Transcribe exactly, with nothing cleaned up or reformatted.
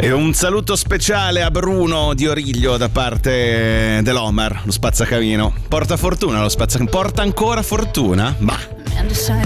E un saluto speciale a Bruno di Origlio da parte dell'Homer, lo spazzacamino. Porta fortuna lo spazzacamino. Porta ancora fortuna? Bah.